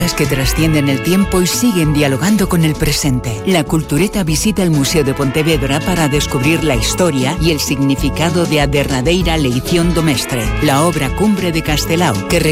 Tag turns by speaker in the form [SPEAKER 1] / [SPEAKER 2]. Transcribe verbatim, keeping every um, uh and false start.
[SPEAKER 1] que trascienden el tiempo y siguen dialogando con el presente. La Cultureta visita el Museo de Pontevedra para descubrir la historia y el significado de A derradeira leición do mestre, la obra cumbre de Castelao, que